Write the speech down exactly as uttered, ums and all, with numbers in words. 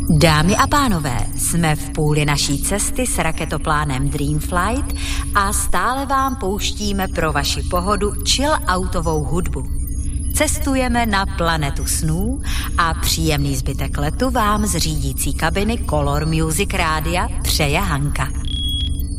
Dámy a pánové, jsme v půli naší cesty s raketoplánem Dreamflight a stále vám pouštíme pro vaši pohodu chill-outovou hudbu. Cestujeme na planetu snů a příjemný zbytek letu vám z řídící kabiny Color Music Rádia přeje Hanka.